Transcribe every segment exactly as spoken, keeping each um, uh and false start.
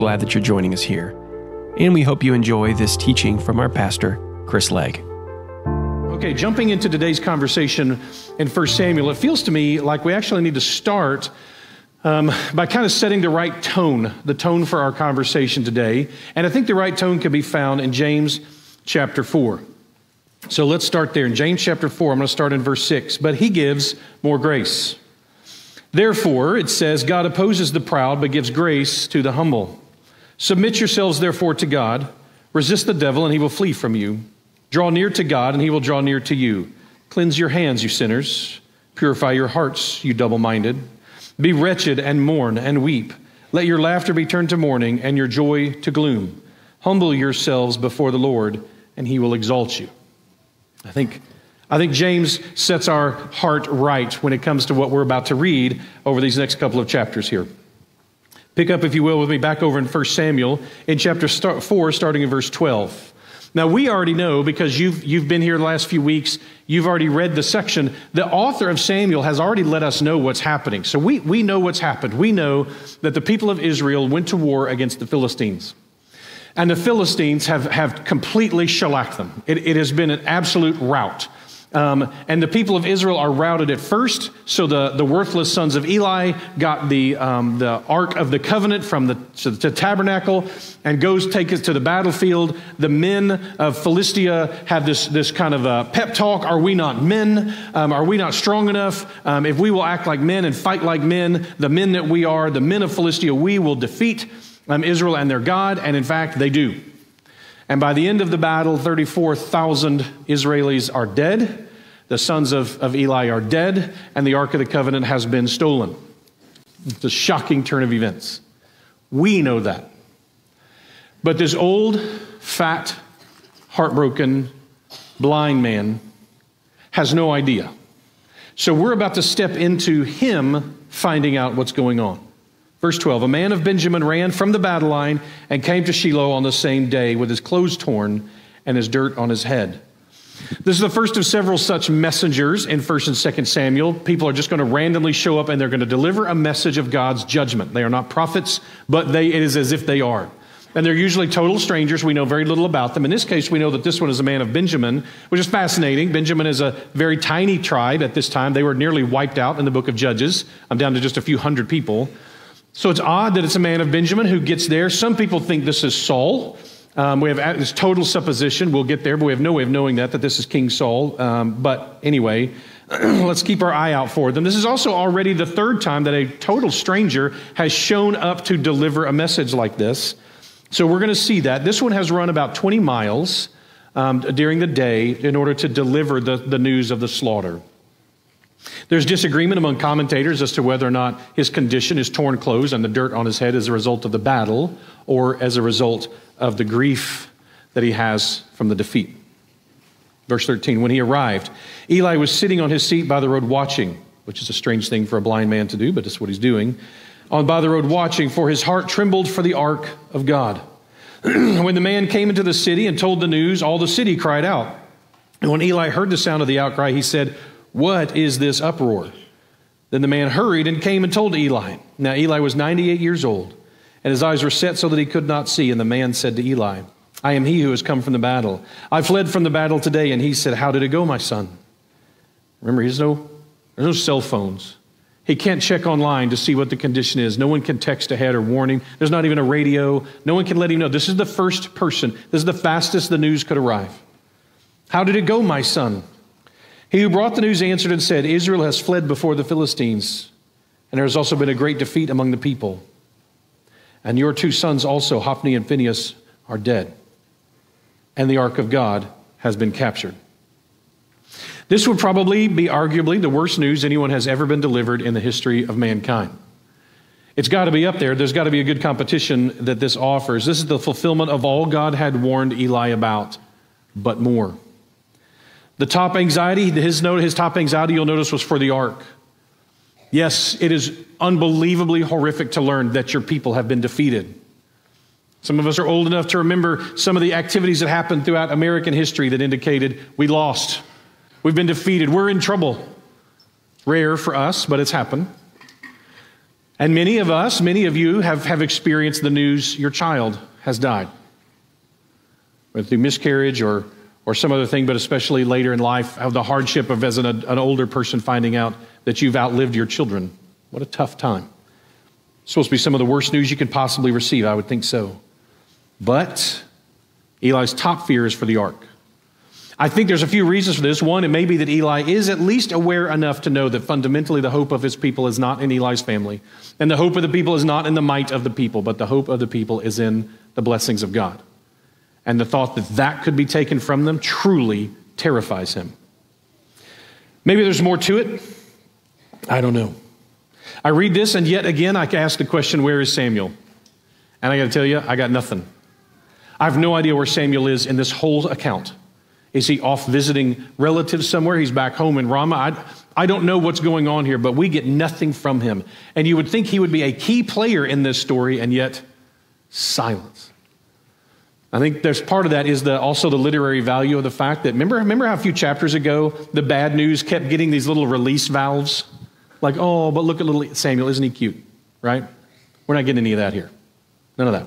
Glad that you're joining us here, and we hope you enjoy this teaching from our pastor, Chris Legg. Okay, jumping into today's conversation in First Samuel, it feels to me like we actually need to start um, by kind of setting the right tone, the tone for our conversation today. And I think the right tone can be found in James chapter four. So let's start there. In James chapter four, I'm going to start in verse six. But he gives more grace. Therefore, it says, God opposes the proud, but gives grace to the humble. Submit yourselves, therefore, to God. Resist the devil, and he will flee from you. Draw near to God, and he will draw near to you. Cleanse your hands, you sinners. Purify your hearts, you double-minded. Be wretched and mourn and weep. Let your laughter be turned to mourning and your joy to gloom. Humble yourselves before the Lord, and he will exalt you. I think, I think James sets our heart right when it comes to what we're about to read over these next couple of chapters here. Pick up, if you will, with me back over in First Samuel in chapter four, starting in verse twelve. Now, we already know, because you've, you've been here the last few weeks, you've already read the section, the author of Samuel has already let us know what's happening. So we, we know what's happened. We know that the people of Israel went to war against the Philistines. And the Philistines have, have completely shellacked them. It, it has been an absolute rout. Um, and the people of Israel are routed at first. So the, the worthless sons of Eli got the, um, the Ark of the Covenant from the, to the tabernacle and goes take it to the battlefield. The men of Philistia have this, this kind of a pep talk. Are we not men? Um, are we not strong enough? Um, if we will act like men and fight like men, the men that we are, the men of Philistia, we will defeat um, Israel and their God. And in fact, they do. And by the end of the battle, thirty-four thousand Israelis are dead. The sons of, of Eli are dead, and the Ark of the Covenant has been stolen. It's a shocking turn of events. We know that. But this old, fat, heartbroken, blind man has no idea. So we're about to step into him finding out what's going on. Verse twelve, a man of Benjamin ran from the battle line and came to Shiloh on the same day with his clothes torn and his dirt on his head. This is the first of several such messengers in First and Second Samuel. People are just going to randomly show up and they're going to deliver a message of God's judgment. They are not prophets, but they, it is as if they are. And they're usually total strangers. We know very little about them. In this case, we know that this one is a man of Benjamin, which is fascinating. Benjamin is a very tiny tribe at this time. They were nearly wiped out in the book of Judges. I'm down to just a few hundred people. So it's odd that it's a man of Benjamin who gets there. Some people think this is Saul. Um, we have this total supposition. We'll get there, but we have no way of knowing that, that this is King Saul. Um, but anyway, let's keep our eye out for them. This is also already the third time that a total stranger has shown up to deliver a message like this. So we're going to see that. This one has run about twenty miles um, during the day in order to deliver the, the news of the slaughter. There's disagreement among commentators as to whether or not his condition, his torn clothes and the dirt on his head, is a result of the battle or as a result of the grief that he has from the defeat. Verse thirteen, when he arrived, Eli was sitting on his seat by the road watching, which is a strange thing for a blind man to do, but it's what he's doing, on by the road watching, for his heart trembled for the ark of God. When the man came into the city and told the news, all the city cried out. And when Eli heard the sound of the outcry, he said, what is this uproar? Then the man hurried and came and told Eli. Now Eli was ninety-eight years old, and his eyes were set so that he could not see. And the man said to Eli, I am he who has come from the battle. I fled from the battle today. And he said, how did it go, my son? Remember, there's no, there's no cell phones. He can't check online to see what the condition is. No one can text ahead or warning. There's not even a radio. No one can let him know. This is the first person. This is the fastest the news could arrive. How did it go, my son? He who brought the news answered and said, Israel has fled before the Philistines, and there has also been a great defeat among the people. And your two sons also, Hophni and Phinehas, are dead, and the ark of God has been captured. This would probably be arguably the worst news anyone has ever been delivered in the history of mankind. It's got to be up there. There's got to be a good competition that this offers. This is the fulfillment of all God had warned Eli about, but more. The top anxiety, his note, his top anxiety, you'll notice, was for the ark. Yes, it is unbelievably horrific to learn that your people have been defeated. Some of us are old enough to remember some of the activities that happened throughout American history that indicated we lost. We've been defeated. We're in trouble. Rare for us, but it's happened. And many of us, many of you have, have experienced the news your child has died, whether through miscarriage or, or some other thing, but especially later in life, of the hardship of as an, an older person finding out that you've outlived your children. What a tough time. It's supposed to be some of the worst news you could possibly receive, I would think so. But Eli's top fear is for the ark. I think there's a few reasons for this. One, it may be that Eli is at least aware enough to know that fundamentally the hope of his people is not in Eli's family. And the hope of the people is not in the might of the people, but the hope of the people is in the blessings of God. And the thought that that could be taken from them truly terrifies him. Maybe there's more to it. I don't know. I read this, and yet again I ask the question, where is Samuel? And I got to tell you, I got nothing. I have no idea where Samuel is in this whole account. Is he off visiting relatives somewhere? He's back home in Ramah. I, I don't know what's going on here, but we get nothing from him. And you would think he would be a key player in this story, and yet silence. I think there's part of that is the, also the literary value of the fact that, remember, remember how a few chapters ago, the bad news kept getting these little release valves? Like, oh, but look at little Samuel, isn't he cute, right? We're not getting any of that here. None of that.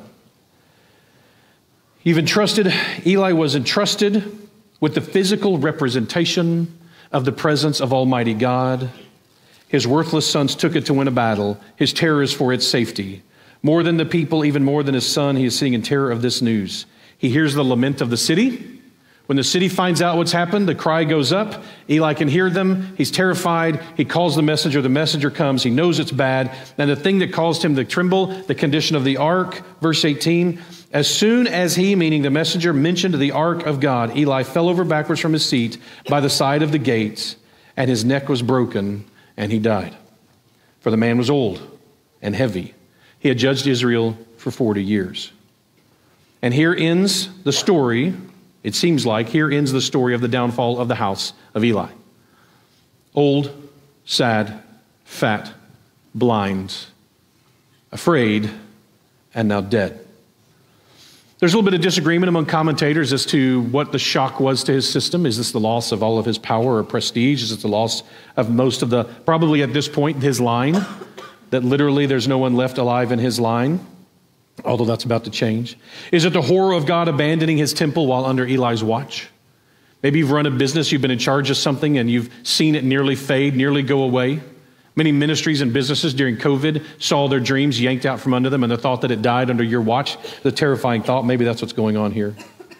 You've entrusted, Eli was entrusted with the physical representation of the presence of Almighty God. His worthless sons took it to win a battle. His terror is for its safety. More than the people, even more than his son, he is sitting in terror of this news. He hears the lament of the city. When the city finds out what's happened, the cry goes up. Eli can hear them. He's terrified. He calls the messenger. The messenger comes. He knows it's bad. And the thing that caused him to tremble, the condition of the ark, verse eighteen, as soon as he, meaning the messenger, mentioned the ark of God, Eli fell over backwards from his seat by the side of the gate, and his neck was broken, and he died. For the man was old and heavy. He had judged Israel for forty years. And here ends the story, it seems like, here ends the story of the downfall of the house of Eli. Old, sad, fat, blind, afraid, and now dead. There's a little bit of disagreement among commentators as to what the shock was to his system. Is this the loss of all of his power or prestige? Is it the loss of most of the, probably at this point, his line? That literally there's no one left alive in his line, although that's about to change. Is it the horror of God abandoning his temple while under Eli's watch? Maybe you've run a business, you've been in charge of something, and you've seen it nearly fade, nearly go away. Many ministries and businesses during COVID saw their dreams yanked out from under them, and the thought that it died under your watch, the terrifying thought, maybe that's what's going on here.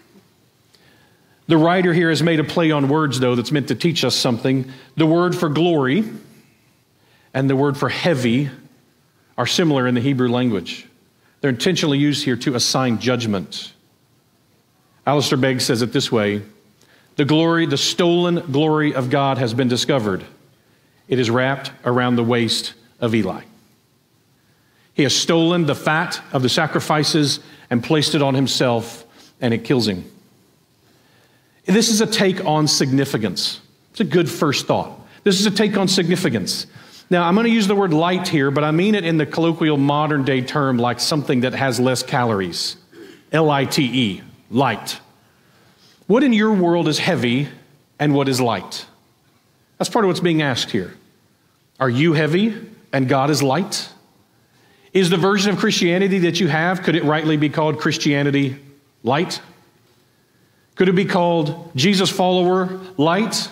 The writer here has made a play on words, though, that's meant to teach us something. The word for glory and the word for heavy are similar in the Hebrew language. They're intentionally used here to assign judgment. Alistair Begg says it this way: the glory, the stolen glory of God has been discovered. It is wrapped around the waist of Eli. He has stolen the fat of the sacrifices and placed it on himself, and it kills him. This is a take on significance. It's a good first thought. This is a take on significance. Now, I'm going to use the word light here, but I mean it in the colloquial modern day term like something that has less calories. L I T E, light. What in your world is heavy and what is light? That's part of what's being asked here. Are you heavy and God is light? Is the version of Christianity that you have, could it rightly be called Christianity light? Could it be called Jesus follower light?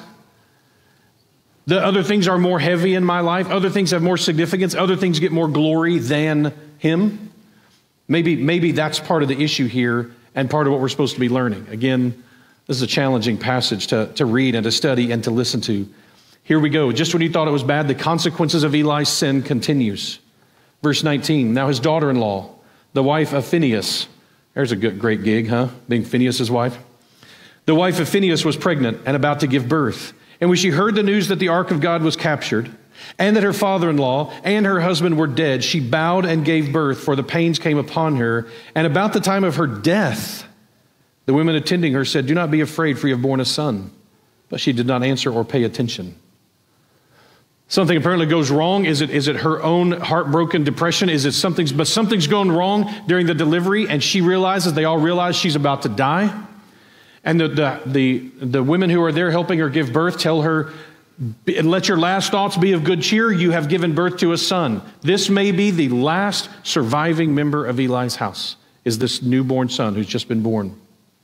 The other things are more heavy in my life. Other things have more significance. Other things get more glory than him. Maybe, maybe that's part of the issue here and part of what we're supposed to be learning. Again, this is a challenging passage to, to read and to study and to listen to. Here we go. Just when you thought it was bad, the consequences of Eli's sin continues. Verse nineteen, now his daughter-in-law, the wife of Phinehas. There's a good, great gig, huh? Being Phinehas' wife. The wife of Phinehas was pregnant and about to give birth. And when she heard the news that the ark of God was captured and that her father-in-law and her husband were dead, she bowed and gave birth, for the pains came upon her. And about the time of her death, the women attending her said, do not be afraid, for you have borne a son. But she did not answer or pay attention. Something apparently goes wrong. Is it, is it her own heartbroken depression? Is it something's, but something's gone wrong during the delivery, and she realizes, they all realize she's about to die. And the, the, the, the women who are there helping her give birth tell her, And let your last thoughts be of good cheer. You have given birth to a son. This may be the last surviving member of Eli's house, is this newborn son who's just been born.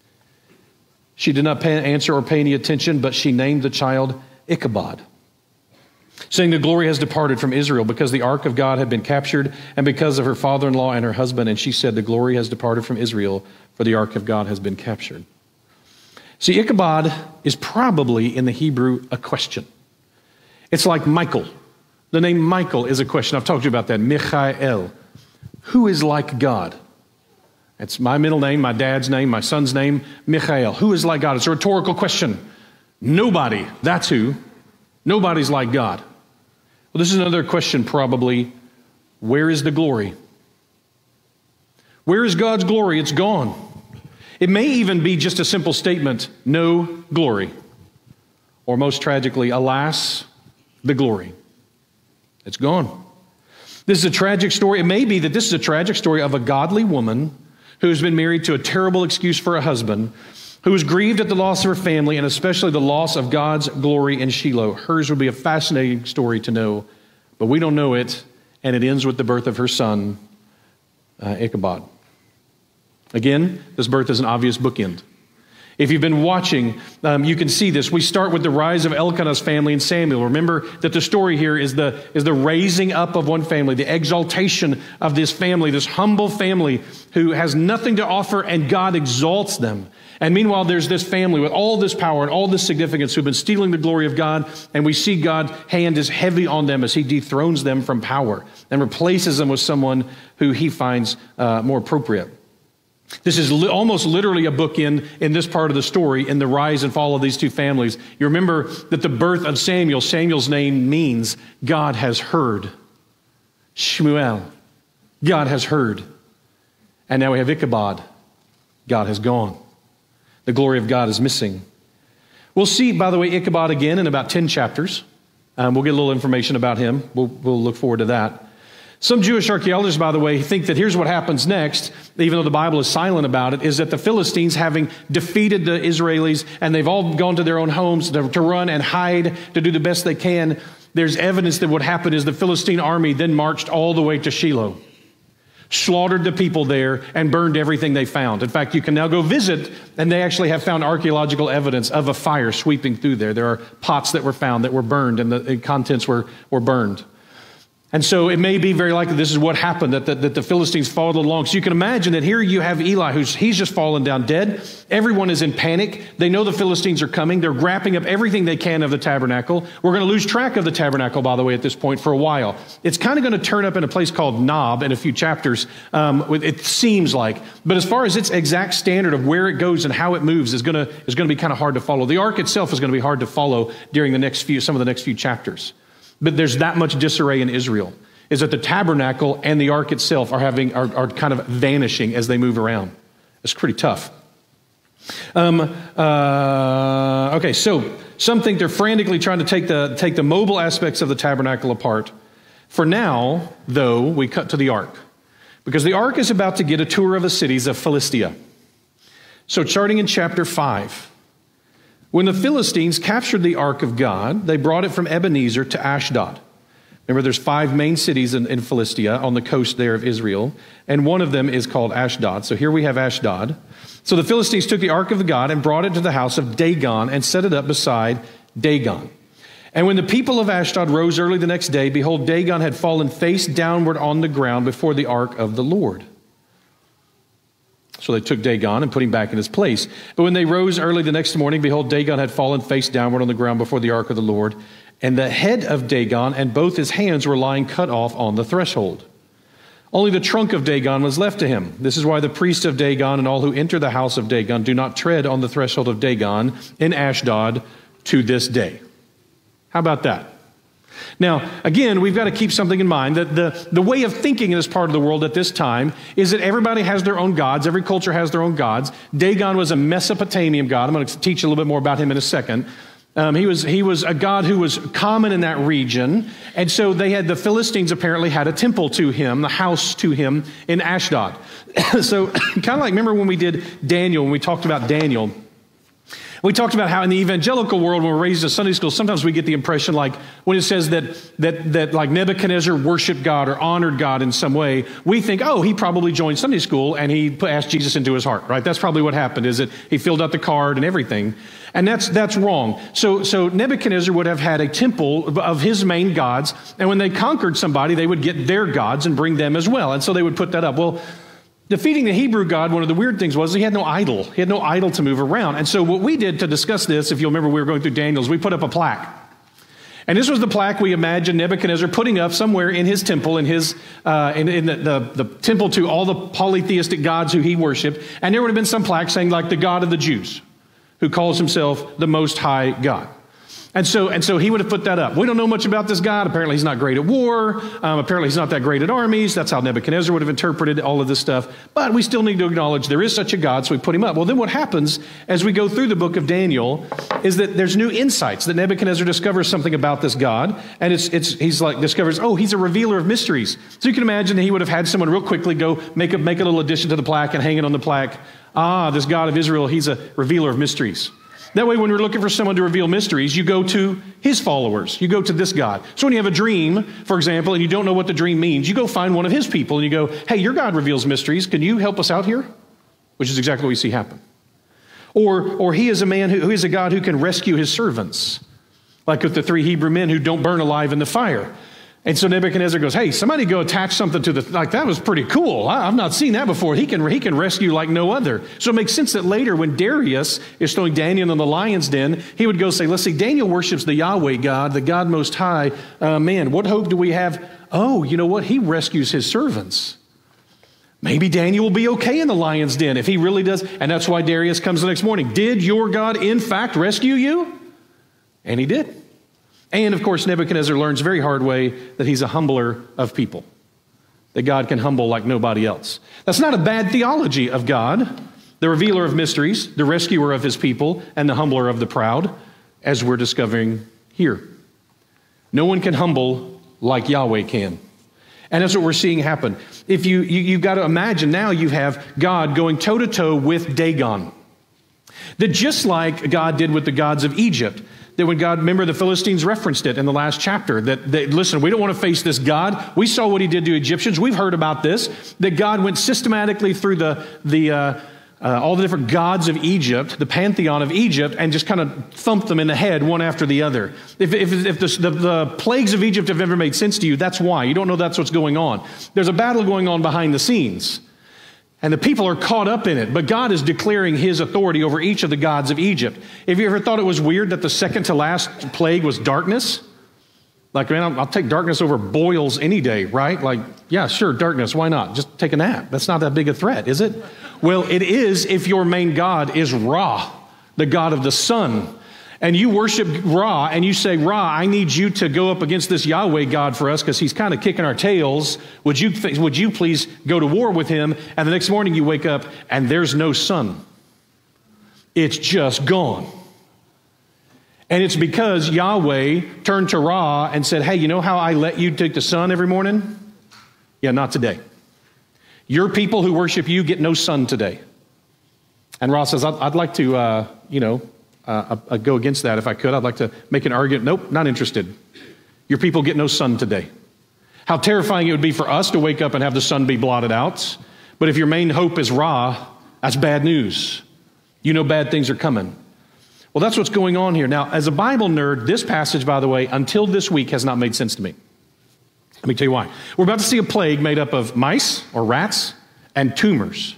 She did not pay, answer or pay any attention, but she named the child Ichabod, saying the glory has departed from Israel because the ark of God had been captured and because of her father-in-law and her husband. And she said, the glory has departed from Israel, for the ark of God has been captured. See, Ichabod is probably in the Hebrew a question. It's like Michael. The name Michael is a question. I've talked to you about that. Michael. Who is like God? It's my middle name, my dad's name, my son's name, Michael. Who is like God? It's a rhetorical question. Nobody. That's who. Nobody's like God. Well, this is another question probably. Where is the glory? Where is God's glory? It's gone. It may even be just a simple statement, no glory. Or most tragically, alas, the glory. It's gone. This is a tragic story. It may be that this is a tragic story of a godly woman who has been married to a terrible excuse for a husband, who was grieved at the loss of her family and especially the loss of God's glory in Shiloh. Hers would be a fascinating story to know, but we don't know it, and it ends with the birth of her son, uh, Ichabod. Again, this birth is an obvious bookend. If you've been watching, um, you can see this. We start with the rise of Elkanah's family and Samuel. Remember that the story here is the, is the raising up of one family, the exaltation of this family, this humble family who has nothing to offer, and God exalts them. And meanwhile, there's this family with all this power and all this significance who've been stealing the glory of God, and we see God's hand is heavy on them as he dethrones them from power and replaces them with someone who he finds uh, more appropriate. This is li- almost literally a bookend in this part of the story in the rise and fall of these two families. You remember that the birth of Samuel, Samuel's name means God has heard. Shmuel, God has heard. And now we have Ichabod, God has gone. The glory of God is missing. We'll see, by the way, Ichabod again in about ten chapters. Um, we'll get a little information about him. We'll, we'll look forward to that. Some Jewish archaeologists, by the way, think that here's what happens next, even though the Bible is silent about it, is that the Philistines, having defeated the Israelis, and they've all gone to their own homes to, to run and hide, to do the best they can, there's evidence that what happened is the Philistine army then marched all the way to Shiloh, slaughtered the people there, and burned everything they found. In fact, you can now go visit, and they actually have found archaeological evidence of a fire sweeping through there. There are pots that were found that were burned, and the, the contents were, were burned. And so it may be very likely this is what happened, that the, that the Philistines followed along. So you can imagine that here you have Eli, who's he's just fallen down dead. Everyone is in panic. They know the Philistines are coming. They're wrapping up everything they can of the tabernacle. We're going to lose track of the tabernacle, by the way, at this point for a while. It's kind of going to turn up in a place called Nob in a few chapters, um, it seems like. But as far as its exact standard of where it goes and how it moves is going to is going to be kind of hard to follow. The ark itself is going to be hard to follow during the next few some of the next few chapters. But there's that much disarray in Israel, is that the tabernacle and the ark itself are having are, are kind of vanishing as they move around. It's pretty tough. Um, uh, okay, so some think they're frantically trying to take the take the mobile aspects of the tabernacle apart. For now, though, we cut to the ark, because the ark is about to get a tour of the cities of Philistia. So charting in chapter five. When the Philistines captured the ark of God, they brought it from Ebenezer to Ashdod. Remember, there's five main cities in, in Philistia on the coast there of Israel, and one of them is called Ashdod. So here we have Ashdod. So the Philistines took the ark of God and brought it to the house of Dagon and set it up beside Dagon. And when the people of Ashdod rose early the next day, behold, Dagon had fallen face downward on the ground before the ark of the Lord. So they took Dagon and put him back in his place. But when they rose early the next morning, behold, Dagon had fallen face downward on the ground before the ark of the Lord. And the head of Dagon and both his hands were lying cut off on the threshold. Only the trunk of Dagon was left to him. This is why the priests of Dagon and all who enter the house of Dagon do not tread on the threshold of Dagon in Ashdod to this day. How about that? Now, again, we've got to keep something in mind that the, the way of thinking in this part of the world at this time is that everybody has their own gods. Every culture has their own gods. Dagon was a Mesopotamian god. I'm going to teach you a little bit more about him in a second. Um, he was he was a god who was common in that region. And so they had, the Philistines apparently had a temple to him, the house to him in Ashdod. So kind of like, remember when we did Daniel, when we talked about Daniel, We talked about how in the evangelical world, when we're raised in Sunday school, sometimes we get the impression like when it says that that that like Nebuchadnezzar worshiped God or honored God in some way, we think, oh, he probably joined Sunday school and he put, asked Jesus into his heart, right? That's probably what happened, is that he filled out the card and everything. And that's that's wrong. So, so Nebuchadnezzar would have had a temple of his main gods, and when they conquered somebody, they would get their gods and bring them as well. And so they would put that up. Well, defeating the Hebrew God, one of the weird things was he had no idol. He had no idol to move around. And so what we did to discuss this, if you'll remember we were going through Daniel's, we put up a plaque. And this was the plaque we imagined Nebuchadnezzar putting up somewhere in his temple, in his uh, in, in the, the, the temple to all the polytheistic gods who he worshiped. And there would have been some plaque saying like the God of the Jews, who calls himself the Most High God. And so, and so he would have put that up. We don't know much about this God. Apparently he's not great at war. Um, apparently he's not that great at armies. That's how Nebuchadnezzar would have interpreted all of this stuff. But we still need to acknowledge there is such a God, so we put him up. Well, then what happens as we go through the book of Daniel is that there's new insights, that Nebuchadnezzar discovers something about this God. And it's, it's, he's like, discovers, oh, he's a revealer of mysteries. So you can imagine that he would have had someone real quickly go make a, make a little addition to the plaque and hang it on the plaque. Ah, this God of Israel, he's a revealer of mysteries. That way, when we're looking for someone to reveal mysteries, you go to his followers. You go to this God. So when you have a dream, for example, and you don't know what the dream means, you go find one of his people and you go, hey, your God reveals mysteries. Can you help us out here? Which is exactly what we see happen. Or, or he is a man who, who is a God who can rescue his servants, like with the three Hebrew men who don't burn alive in the fire. And so Nebuchadnezzar goes, hey, somebody go attach something to the, like that was pretty cool. I, I've not seen that before. He can, he can rescue like no other. So it makes sense that later when Darius is throwing Daniel in the lion's den, he would go say, let's see, Daniel worships the Yahweh God, the God Most High. Uh, man, what hope do we have? Oh, you know what? He rescues his servants. Maybe Daniel will be okay in the lion's den if he really does. And that's why Darius comes the next morning. Did your God in fact rescue you? And he did. And, of course, Nebuchadnezzar learns very hard way that he's a humbler of people, that God can humble like nobody else. That's not a bad theology of God, the revealer of mysteries, the rescuer of his people, and the humbler of the proud, as we're discovering here. No one can humble like Yahweh can. And that's what we're seeing happen. If you, you, you've got to imagine now you have God going toe-to-toe with Dagon. That just like God did with the gods of Egypt, that when God, remember the Philistines referenced it in the last chapter, that they, listen, we don't want to face this God. We saw what he did to Egyptians. We've heard about this, that God went systematically through the, the uh, uh, all the different gods of Egypt, the pantheon of Egypt, and just kind of thumped them in the head one after the other. If, if, if the, the, the plagues of Egypt have ever made sense to you, that's why. You don't know that's what's going on. There's a battle going on behind the scenes. And the people are caught up in it, but God is declaring his authority over each of the gods of Egypt. Have you ever thought it was weird that the second to last plague was darkness? Like, man, I'll, I'll take darkness over boils any day, right? Like, yeah, sure, darkness, why not? Just take a nap. That's not that big a threat, is it? Well, it is if your main God is Ra, the God of the sun. And you worship Ra, and you say, Ra, I need you to go up against this Yahweh God for us because he's kind of kicking our tails. Would you, would you please go to war with him? And the next morning you wake up, and there's no sun. It's just gone. And it's because Yahweh turned to Ra and said, hey, you know how I let you take the sun every morning? Yeah, not today. Your people who worship you get no sun today. And Ra says, I'd, I'd like to, uh, you know, Uh, I'd go against that if I could. I'd like to make an argument. Nope, not interested. Your people get no sun today. How terrifying it would be for us to wake up and have the sun be blotted out. But if your main hope is Ra, that's bad news. You know bad things are coming. Well, that's what's going on here. Now, as a Bible nerd, this passage, by the way, until this week has not made sense to me. Let me tell you why. We're about to see a plague made up of mice or rats and tumors.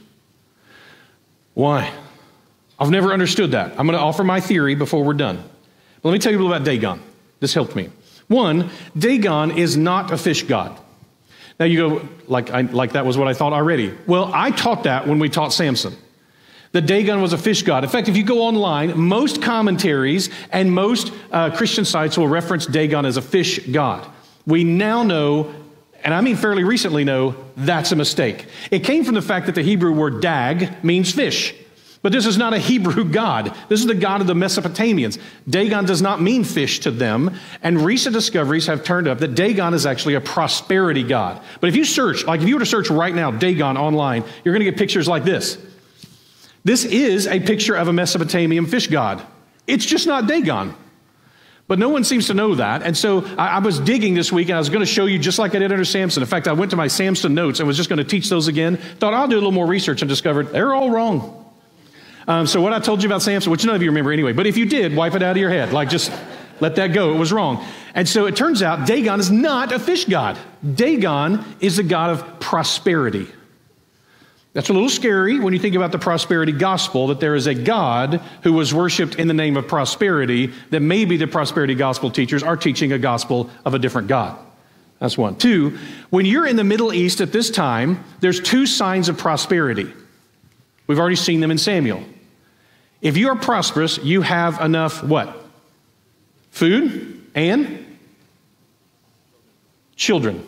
Why? I've never understood that. I'm going to offer my theory before we're done. But let me tell you a little about Dagon. This helped me. One, Dagon is not a fish god. Now you go, like, I, like that was what I thought already. Well, I taught that when we taught Samson. That Dagon was a fish god. In fact, if you go online, most commentaries and most uh, Christian sites will reference Dagon as a fish god. We now know, and I mean fairly recently know, that's a mistake. It came from the fact that the Hebrew word dag means fish. But this is not a Hebrew god. This is the god of the Mesopotamians. Dagon does not mean fish to them. And recent discoveries have turned up that Dagon is actually a prosperity god. But if you search, like if you were to search right now, Dagon online, you're going to get pictures like this. This is a picture of a Mesopotamian fish god. It's just not Dagon. But no one seems to know that. And so I, I was digging this week, and I was going to show you just like I did under Samson. In fact, I went to my Samson notes and was just going to teach those again. Thought I'll do a little more research and discovered they're all wrong. Um, so what I told you about Samson, which none of you remember anyway, but if you did, wipe it out of your head. Like just let that go. It was wrong. And so it turns out Dagon is not a fish god. Dagon is a god of prosperity. That's a little scary when you think about the prosperity gospel, that there is a God who was worshiped in the name of prosperity, that maybe the prosperity gospel teachers are teaching a gospel of a different God. That's one. Two, when you're in the Middle East at this time, there's two signs of prosperity. We've already seen them in Samuel. If you are prosperous, you have enough what? Food and children.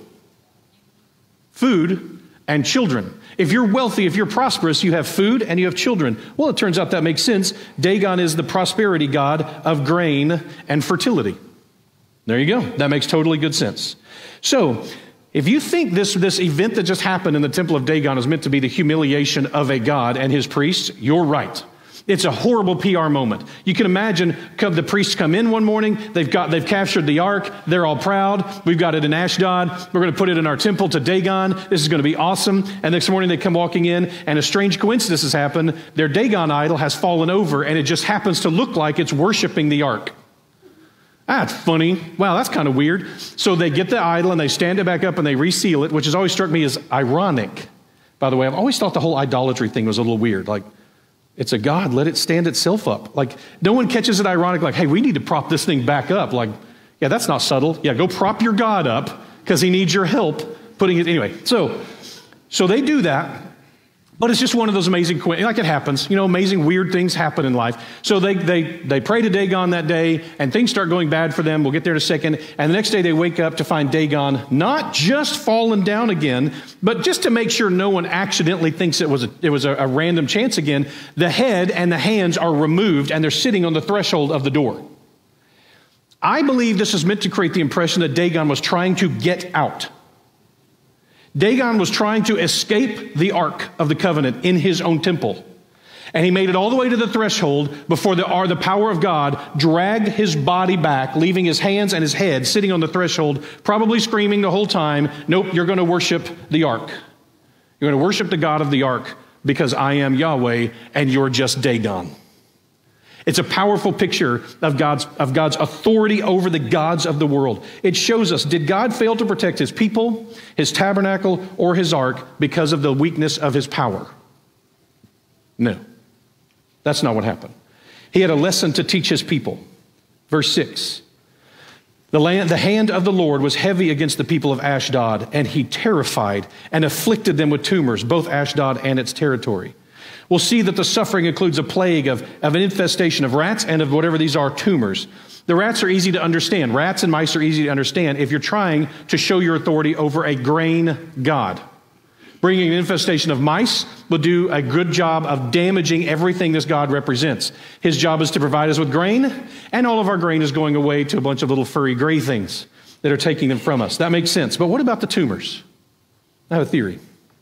Food and children. If you're wealthy, if you're prosperous, you have food and you have children. Well, it turns out that makes sense. Dagon is the prosperity god of grain and fertility. There you go. That makes totally good sense. So, if you think this, this event that just happened in the temple of Dagon is meant to be the humiliation of a god and his priests, you're right. It's a horrible P R moment. You can imagine the priests come in one morning, they've got they've captured the ark, they're all proud, we've got it in Ashdod, we're going to put it in our temple to Dagon, this is going to be awesome. And next morning they come walking in, and a strange coincidence has happened. Their Dagon idol has fallen over, and it just happens to look like it's worshiping the ark. That's funny. Wow, that's kind of weird. So they get the idol and they stand it back up and they reseal it, which has always struck me as ironic. By the way, I've always thought the whole idolatry thing was a little weird. Like, it's a god, let it stand itself up. Like, no one catches it ironic, like, hey, we need to prop this thing back up. Like, yeah, that's not subtle. Yeah, go prop your god up because he needs your help putting it. Anyway, so, so they do that. But it's just one of those amazing, like it happens, you know, amazing weird things happen in life. So they, they, they pray to Dagon that day, and things start going bad for them. We'll get there in a second. And the next day they wake up to find Dagon not just fallen down again, but just to make sure no one accidentally thinks it was a, it was a, a random chance again, the head and the hands are removed, and they're sitting on the threshold of the door. I believe this is meant to create the impression that Dagon was trying to get out. Dagon was trying to escape the Ark of the Covenant in his own temple. And he made it all the way to the threshold before the, the power of God dragged his body back, leaving his hands and his head sitting on the threshold, probably screaming the whole time, nope, you're going to worship the Ark. You're going to worship the God of the Ark because I am Yahweh and you're just Dagon. It's a powerful picture of God's, of God's authority over the gods of the world. It shows us, did God fail to protect his people, his tabernacle, or his ark because of the weakness of his power? No, that's not what happened. He had a lesson to teach his people. Verse six, the, land, the hand of the Lord was heavy against the people of Ashdod, and he terrified and afflicted them with tumors, both Ashdod and its territory. We'll see that the suffering includes a plague of, of an infestation of rats and of whatever these are, tumors. The rats are easy to understand. Rats and mice are easy to understand if you're trying to show your authority over a grain god. Bringing an infestation of mice will do a good job of damaging everything this god represents. His job is to provide us with grain, and all of our grain is going away to a bunch of little furry gray things that are taking them from us. That makes sense. But what about the tumors? I have a theory.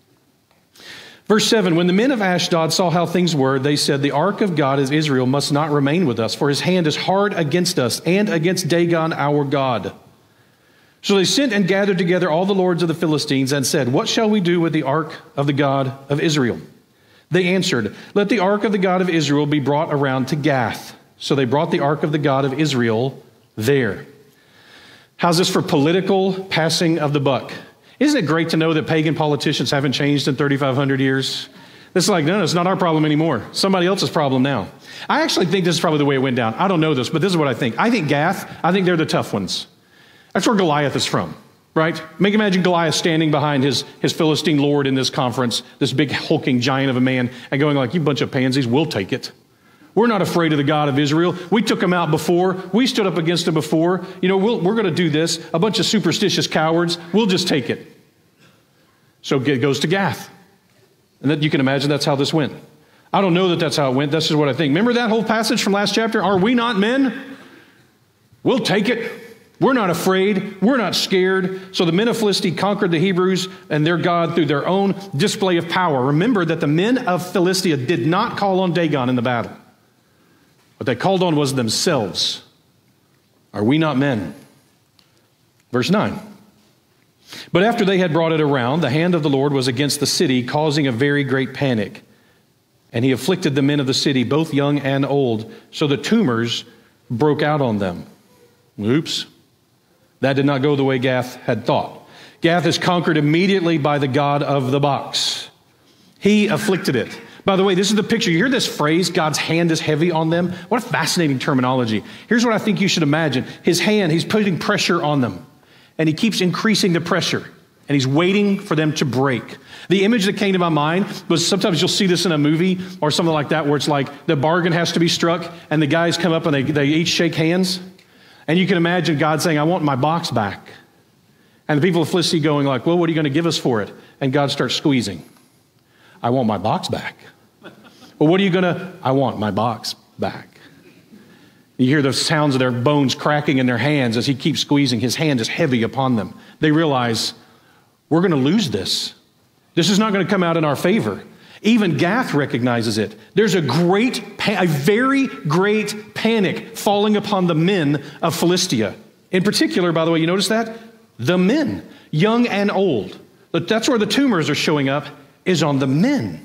Verse seven, when the men of Ashdod saw how things were, they said, the ark of God as Israel must not remain with us, for his hand is hard against us and against Dagon our God. So they sent and gathered together all the lords of the Philistines and said, what shall we do with the ark of the God of Israel? They answered, let the ark of the God of Israel be brought around to Gath. So they brought the ark of the God of Israel there. How's this for political passing of the buck? Isn't it great to know that pagan politicians haven't changed in thirty-five hundred years? It's like, no, no, it's not our problem anymore. Somebody else's problem now. I actually think this is probably the way it went down. I don't know this, but this is what I think. I think Gath, I think they're the tough ones. That's where Goliath is from, right? Make imagine Goliath standing behind his, his Philistine lord in this conference, this big hulking giant of a man, and going like, you bunch of pansies, we'll take it. We're not afraid of the God of Israel. We took him out before. We stood up against him before. You know, we'll, we're going to do this. A bunch of superstitious cowards. We'll just take it. So it goes to Gath. And that, you can imagine that's how this went. I don't know that that's how it went. That's just what I think. Remember that whole passage from last chapter? Are we not men? We'll take it. We're not afraid. We're not scared. So the men of Philistia conquered the Hebrews and their God through their own display of power. Remember that the men of Philistia did not call on Dagon in the battle. What they called on was themselves. Are we not men? Verse nine. But after they had brought it around, the hand of the Lord was against the city, causing a very great panic. And he afflicted the men of the city, both young and old, so that tumors broke out on them. Oops. That did not go the way Gath had thought. Gath is conquered immediately by the God of the box. He afflicted it. By the way, this is the picture. You hear this phrase, God's hand is heavy on them? What a fascinating terminology. Here's what I think you should imagine. His hand, he's putting pressure on them. And he keeps increasing the pressure. And he's waiting for them to break. The image that came to my mind was sometimes you'll see this in a movie or something like that where it's like the bargain has to be struck and the guys come up and they, they each shake hands. And you can imagine God saying, I want my box back. And the people of Felicity going like, well, what are you going to give us for it? And God starts squeezing. I want my box back. Well, what are you going to? I want my box back. You hear the sounds of their bones cracking in their hands as he keeps squeezing. His hand is heavy upon them. They realize, we're going to lose this. This is not going to come out in our favor. Even Gath recognizes it. There's a great, a very great panic falling upon the men of Philistia. In particular, by the way, you notice that? The men, young and old. But that's where the tumors are showing up, is on the men.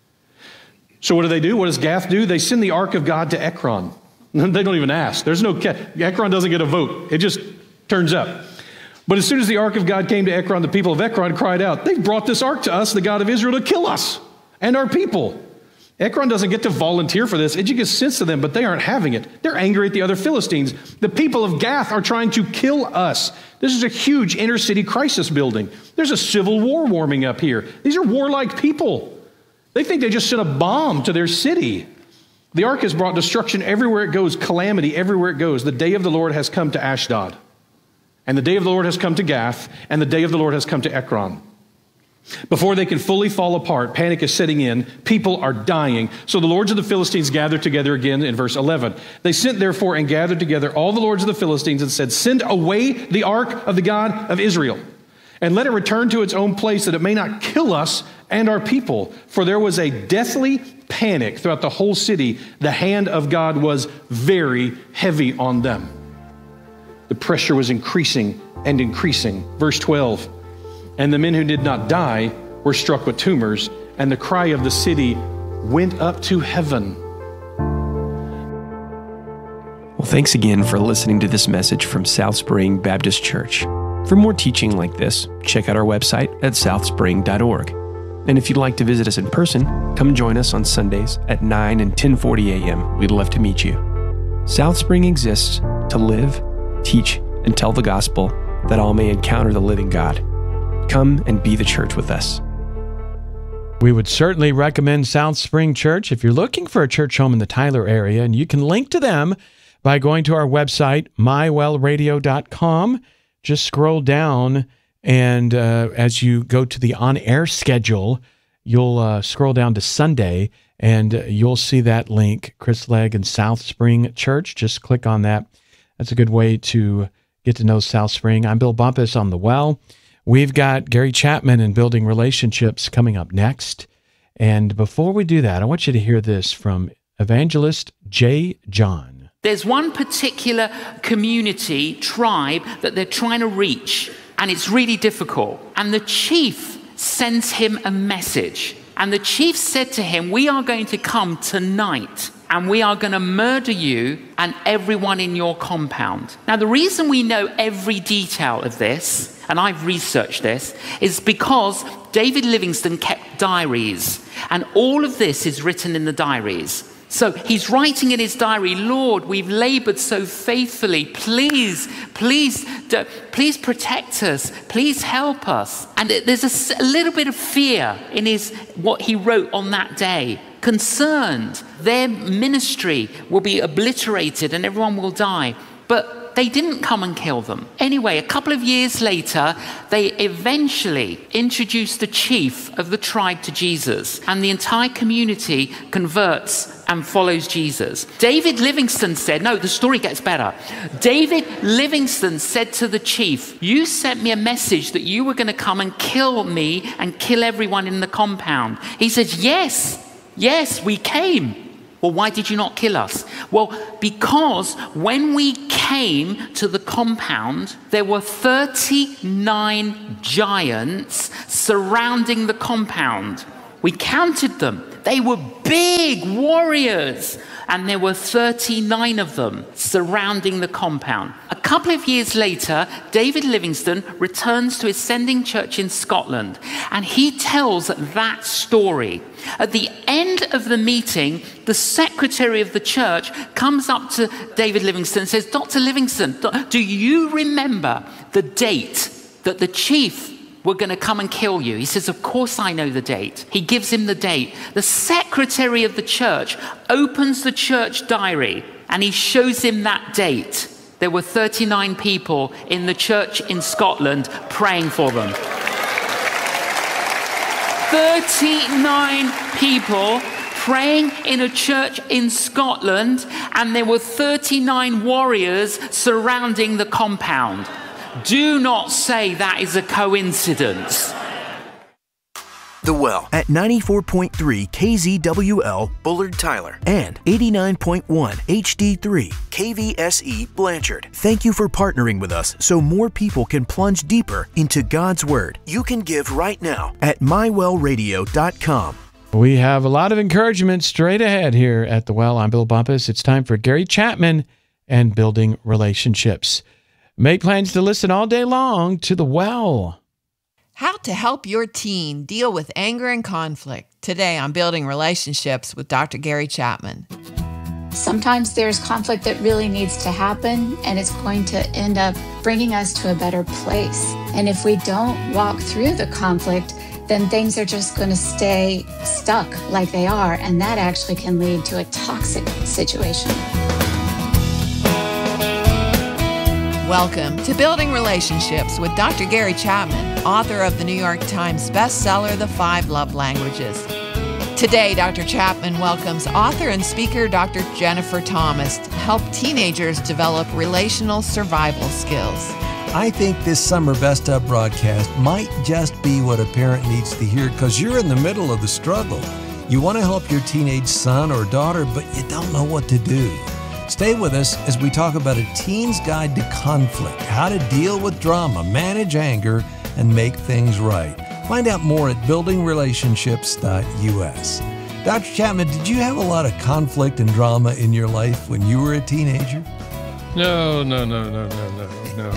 So what do they do? What does Gath do? They send the ark of God to Ekron. They don't even ask. There's no, Ekron doesn't get a vote. It just turns up. But as soon as the ark of God came to Ekron, the people of Ekron cried out, they've brought this ark to us, the God of Israel, to kill us and our people. Ekron doesn't get to volunteer for this. It just gets sense to them, but they aren't having it. They're angry at the other Philistines. The people of Gath are trying to kill us. This is a huge inner city crisis building. There's a civil war warming up here. These are warlike people. They think they just sent a bomb to their city. The ark has brought destruction everywhere it goes, calamity everywhere it goes. The day of the Lord has come to Ashdod. And the day of the Lord has come to Gath, and the day of the Lord has come to Ekron. Before they can fully fall apart, panic is setting in. People are dying. So the lords of the Philistines gathered together again in verse eleven. They sent therefore and gathered together all the lords of the Philistines and said, send away the ark of the God of Israel, and let it return to its own place, that it may not kill us and our people. For there was a deathly panic throughout the whole city. The hand of God was very heavy on them. The pressure was increasing and increasing. Verse twelve, and the men who did not die were struck with tumors, and the cry of the city went up to heaven. Well, thanks again for listening to this message from South Spring Baptist Church. For more teaching like this, check out our website at south spring dot org. And if you'd like to visit us in person, come join us on Sundays at nine and ten forty a.m. We'd love to meet you. South Spring exists to live, teach, and tell the gospel that all may encounter the living God. Come and be the church with us. We would certainly recommend South Spring Church if you're looking for a church home in the Tyler area, and you can link to them by going to our website, my well radio dot com. Just scroll down, and uh, as you go to the on-air schedule, you'll uh, scroll down to Sunday, and uh, you'll see that link, Chris Legg and South Spring Church. Just click on that. That's a good way to get to know South Spring. I'm Bill Bumpus on The Well. We've got Gary Chapman and Building Relationships coming up next. And before we do that, I want you to hear this from evangelist Jay John. There's one particular community, tribe, that they're trying to reach, and it's really difficult. And the chief sends him a message. And the chief said to him, we are going to come tonight, and we are going to murder you and everyone in your compound. Now, the reason we know every detail of this, and I've researched this, is because David Livingstone kept diaries, and all of this is written in the diaries. So he's writing in his diary, Lord, we've labored so faithfully. Please, please, please protect us. Please help us. And there's a, a little bit of fear in his what he wrote on that day. Concerned their ministry will be obliterated and everyone will die. But they didn't come and kill them. Anyway, a couple of years later, they eventually introduced the chief of the tribe to Jesus, and the entire community converts and follows Jesus. David Livingstone said, no, the story gets better. David Livingstone said to the chief, you sent me a message that you were going to come and kill me and kill everyone in the compound. He says, yes, yes, we came. Well, why did you not kill us? Well, because when we came to the compound, there were thirty-nine giants surrounding the compound. We counted them. They were big warriors, and there were thirty-nine of them surrounding the compound. A couple of years later, David Livingstone returns to his sending church in Scotland, and he tells that story. At the end of the meeting, the secretary of the church comes up to David Livingstone and says, Doctor Livingstone, do you remember the date that the chief were going to come and kill you? He says, of course I know the date. He gives him the date. The secretary of the church opens the church diary and he shows him that date. There were thirty-nine people in the church in Scotland praying for them. thirty-nine people praying in a church in Scotland, and there were thirty-nine warriors surrounding the compound. Do not say that is a coincidence. The Well at ninety-four point three K Z W L Bullard Tyler and eighty-nine point one H D three K V S E Blanchard. Thank you for partnering with us so more people can plunge deeper into God's Word. You can give right now at my well radio dot com. We have a lot of encouragement straight ahead here at The Well. I'm Bill Bumpus. It's time for Gary Chapman and Building Relationships. Make plans to listen all day long to The Well. How to help your teen deal with anger and conflict. Today on Building Relationships with Doctor Gary Chapman. Sometimes there's conflict that really needs to happen, and it's going to end up bringing us to a better place. And if we don't walk through the conflict, then things are just going to stay stuck like they are, and that actually can lead to a toxic situation. Welcome to Building Relationships with Doctor Gary Chapman, author of the New York Times bestseller, The Five Love Languages. Today, Doctor Chapman welcomes author and speaker Doctor Jennifer Thomas to help teenagers develop relational survival skills. I think this summer Best Of broadcast might just be what a parent needs to hear because you're in the middle of the struggle. You want to help your teenage son or daughter, but you don't know what to do. Stay with us as we talk about a teen's guide to conflict, how to deal with drama, manage anger, and make things right. Find out more at building relationships dot U S. Doctor Chapman, did you have a lot of conflict and drama in your life when you were a teenager? No, no, no, no, no, no,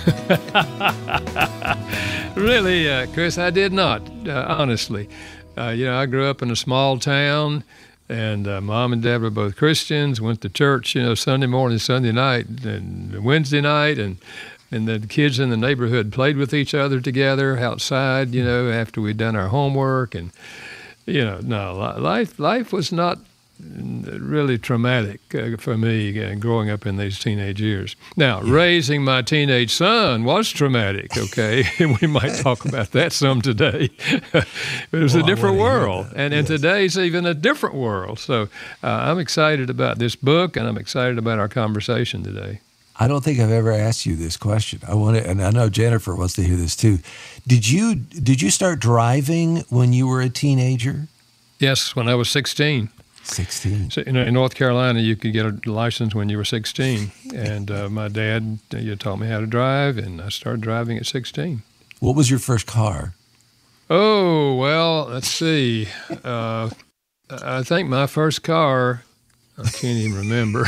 no. Really, uh, Chris, I did not, uh, honestly. Uh, you know, I grew up in a small town. And uh, Mom and Dad were both Christians, went to church, you know, Sunday morning, Sunday night, and Wednesday night, and and the kids in the neighborhood played with each other together outside, you know, after we'd done our homework. And, you know, no, life life was not really traumatic uh, for me uh, growing up in these teenage years. Now, yeah. Raising my teenage son was traumatic, okay? We might talk about that some today. It was well, a different world, and, and yes. Today's even a different world. So uh, I'm excited about this book, and I'm excited about our conversation today. I don't think I've ever asked you this question. I want to, and I know Jennifer wants to hear this too. Did you did you start driving when you were a teenager? Yes, when I was sixteen. sixteen. So, you know, in North Carolina, you could get a license when you were sixteen. And uh, my dad uh, you taught me how to drive, and I started driving at sixteen. What was your first car? Oh, well, let's see. Uh, I think my first car, I can't even remember.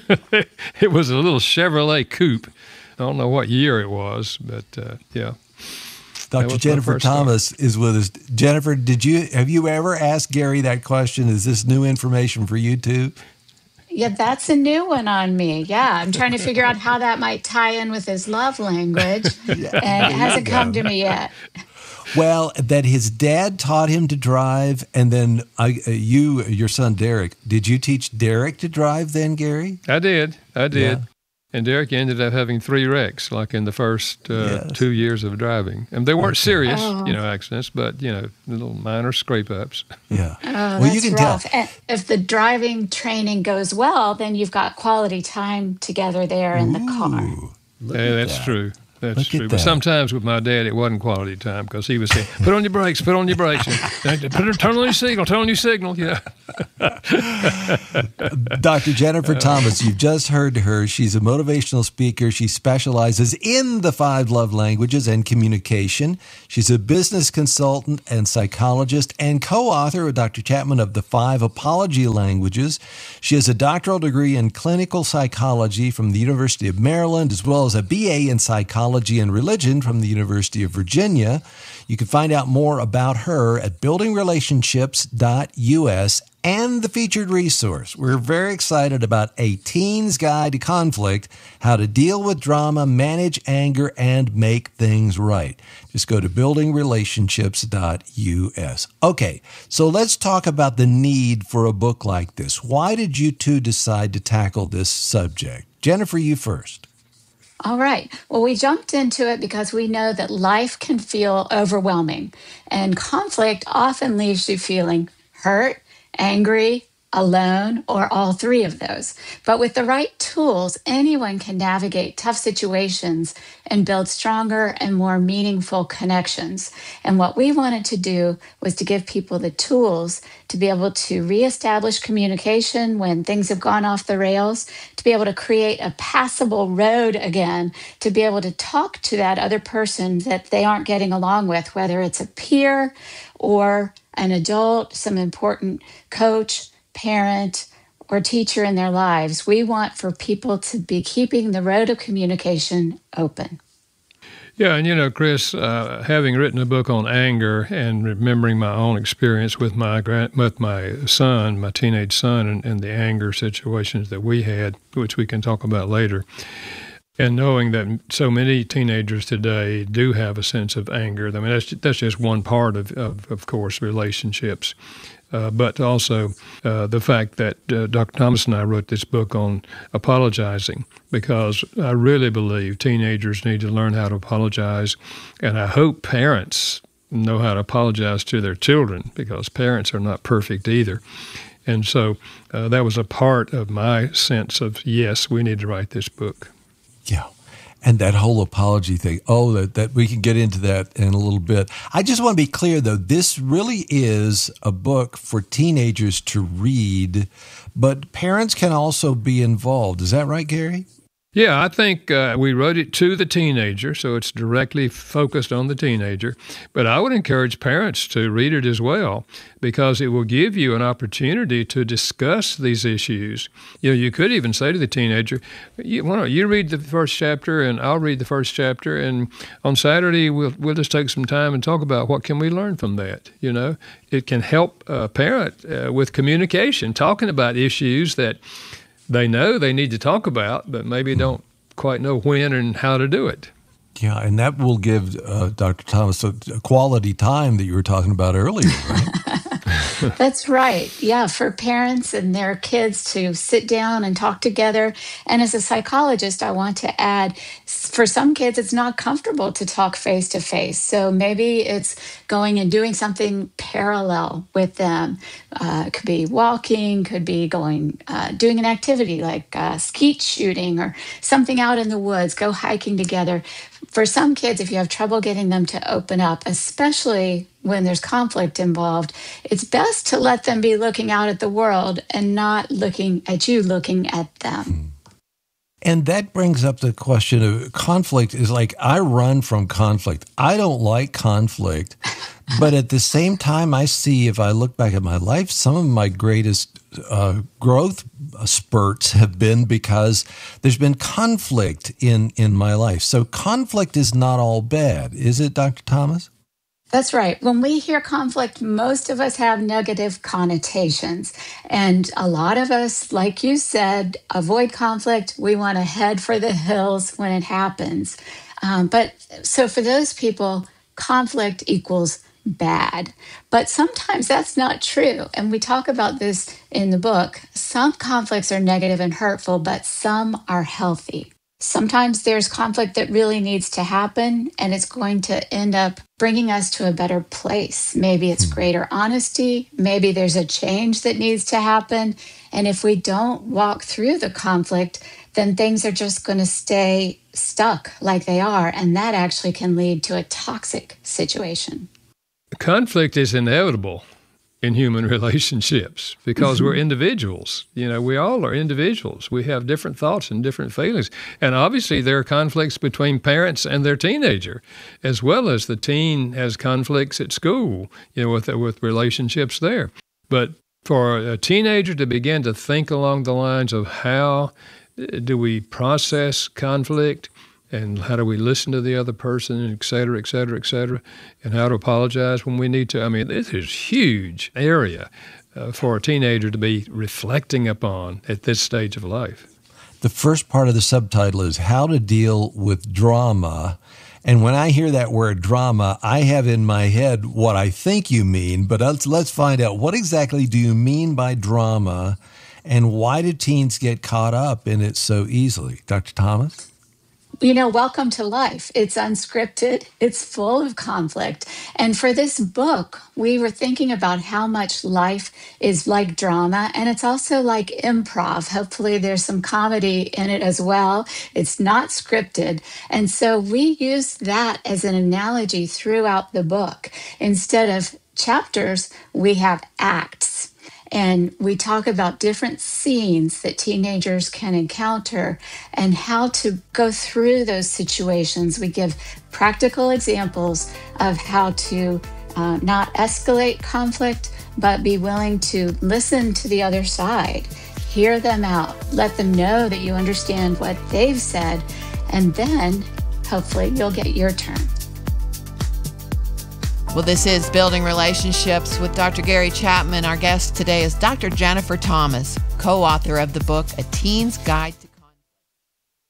It was a little Chevrolet coupe. I don't know what year it was, but uh, yeah. Doctor Jennifer Thomas car. is with us. Jennifer, did you have you ever asked Gary that question? Is this new information for you too? Yeah, that's a new one on me. Yeah, I'm trying to figure out how that might tie in with his love language, yeah. And it hasn't come to me yet. Well, that his dad taught him to drive, and then I, uh, you, your son Derek, did you teach Derek to drive then, Gary? I did. I did. Yeah. And Derek ended up having three wrecks, like in the first uh, yes. two years of driving. And they weren't okay. serious, oh. you know, accidents, but, you know, little minor scrape-ups. Yeah. Oh, well, that's you can rough. tell. And if the driving training goes well, then you've got quality time together there in Ooh, the car. Yeah, that's that. true. That's Look true. at But that. sometimes with my dad, it wasn't quality time because he was saying, "Put on your brakes, put on your brakes, and, put, turn on your signal, turn on your signal." You know. Doctor Jennifer Thomas, you've just heard her. She's a motivational speaker. She specializes in the five love languages and communication. She's a business consultant and psychologist and co-author with Doctor Chapman of the Five Apology Languages. She has a doctoral degree in clinical psychology from the University of Maryland, as well as a B A in psychology and religion from the University of Virginia. You can find out more about her at building relationships dot U S and the featured resource. We're very excited about A Teen's Guide to Conflict, How to Deal with Drama, Manage Anger, and Make Things Right. Just go to building relationships dot U S. Okay, so let's talk about the need for a book like this. Why did you two decide to tackle this subject? Jennifer, you first. All right. Well, we jumped into it because we know that life can feel overwhelming, and conflict often leaves you feeling hurt, angry, alone, or all three of those. But with the right tools, anyone can navigate tough situations and build stronger and more meaningful connections. And what we wanted to do was to give people the tools to be able to reestablish communication when things have gone off the rails, to be able to create a passable road again, to be able to talk to that other person that they aren't getting along with, whether it's a peer or an adult, some important coach, parent, or teacher in their lives. We want for people to be keeping the road of communication open. Yeah, and you know, Chris, uh, having written a book on anger and remembering my own experience with my grand, with my son, my teenage son, and, and the anger situations that we had, which we can talk about later, and knowing that so many teenagers today do have a sense of anger. I mean, that's that's just one part of, of, of course, relationships. Uh, but also uh, the fact that uh, Doctor Thomas and I wrote this book on apologizing, because I really believe teenagers need to learn how to apologize, and I hope parents know how to apologize to their children, because parents are not perfect either. And so uh, that was a part of my sense of, yes, we need to write this book. Yeah. And that whole apology thing, oh, that, that we can get into that in a little bit. I just want to be clear, though, this really is a book for teenagers to read, but parents can also be involved. Is that right, Gary? Yeah, I think uh, we wrote it to the teenager, so it's directly focused on the teenager. But I would encourage parents to read it as well, because it will give you an opportunity to discuss these issues. You know, you could even say to the teenager, you, why don't you read the first chapter and I'll read the first chapter, and on Saturday we'll we'll just take some time and talk about what can we learn from that. You know, it can help a parent uh, with communication, talking about issues that they know they need to talk about, but maybe don't quite know when and how to do it. Yeah, and that will give uh, Doctor Thomas a, a quality time that you were talking about earlier, right? That's right. Yeah, for parents and their kids to sit down and talk together. And as a psychologist, I want to add, for some kids, it's not comfortable to talk face to face. So maybe it's going and doing something parallel with them. Uh, it could be walking, could be going, uh, doing an activity like uh, skeet shooting or something out in the woods, go hiking together. For some kids, if you have trouble getting them to open up, especially when there's conflict involved, it's best to let them be looking out at the world and not looking at you, looking at them. And that brings up the question of conflict. Is like, I run from conflict. I don't like conflict. But at the same time, I see, if I look back at my life, some of my greatest uh, growth spurts have been because there's been conflict in, in my life. So conflict is not all bad. Is it, Doctor Thomas? That's right. When we hear conflict, most of us have negative connotations. And a lot of us, like you said, avoid conflict. We want to head for the hills when it happens. Um, but so for those people, conflict equals bad. But sometimes that's not true. And we talk about this in the book. Some conflicts are negative and hurtful, but some are healthy. Sometimes there's conflict that really needs to happen, and it's going to end up bringing us to a better place. Maybe it's greater honesty. Maybe there's a change that needs to happen. And if we don't walk through the conflict, then things are just going to stay stuck like they are. And that actually can lead to a toxic situation. Conflict is inevitable in human relationships because mm-hmm. we're individuals. You know, we all are individuals. We have different thoughts and different feelings. And obviously there are conflicts between parents and their teenager, as well as the teen has conflicts at school, you know, with, with relationships there. But for a teenager to begin to think along the lines of how do we process conflict, and how do we listen to the other person, et cetera, et cetera, et cetera, and how to apologize when we need to. I mean, this is a huge area uh, for a teenager to be reflecting upon at this stage of life. The first part of the subtitle is How to Deal with Drama. And when I hear that word drama, I have in my head what I think you mean, but let's, let's find out, what exactly do you mean by drama, and why do teens get caught up in it so easily? Doctor Thomas? You know, welcome to life. It's unscripted. It's full of conflict. And for this book, we were thinking about how much life is like drama, and it's also like improv. Hopefully there's some comedy in it as well. It's not scripted. And so we use that as an analogy throughout the book. Instead of chapters, we have acts. And we talk about different scenes that teenagers can encounter and how to go through those situations. We give practical examples of how to uh, not escalate conflict, but be willing to listen to the other side, hear them out, let them know that you understand what they've said, and then hopefully you'll get your turn. Well, this is Building Relationships with Doctor Gary Chapman. Our guest today is Doctor Jennifer Thomas, co-author of the book, A Teen's Guide to